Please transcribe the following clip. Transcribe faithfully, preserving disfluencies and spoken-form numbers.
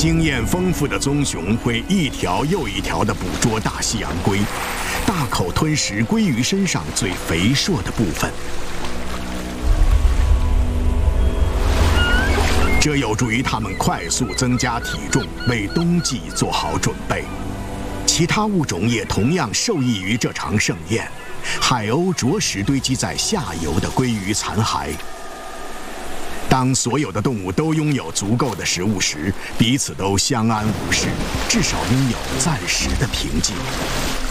经验丰富的棕熊会一条又一条地捕捉大西洋鲑，大口吞食鲑鱼身上最肥硕的部分。这有助于它们快速增加体重，为冬季做好准备。其他物种也同样受益于这场盛宴。海鸥着实堆积在下游的鲑鱼残骸。当所有的动物都拥有足够的食物时，彼此都相安无事，至少拥有暂时的平静。